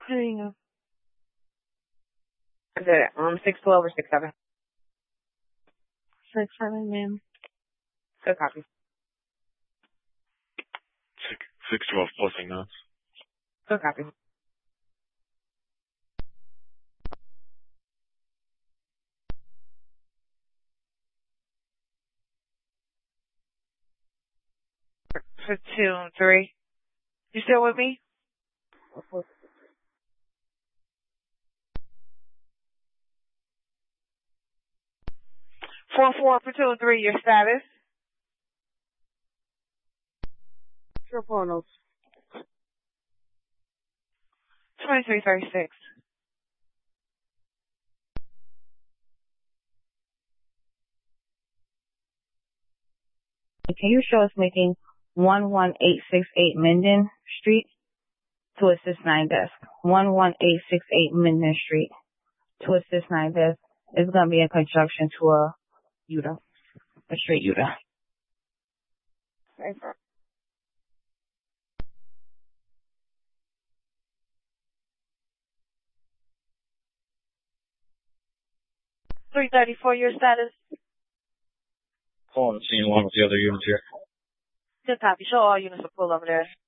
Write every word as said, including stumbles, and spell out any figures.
Hang on. Is it um six twelve or six seven? Six seven, ma'am. Good copy. Six six twelve pulsing now. Good copy. For two and three. You still with me? Four four for two and three. Your status? Sure, portals. Twenty three thirty six. Can you show us making one one eight six eight Minden Street to assist nine desk? one one eight six eight Minden Street to assist nine desk. It's going to be in construction to a U D A, a straight U D A. three thirty-four, your status? Calling the scene along with the other units here. Good copy. Show all units to pull over there.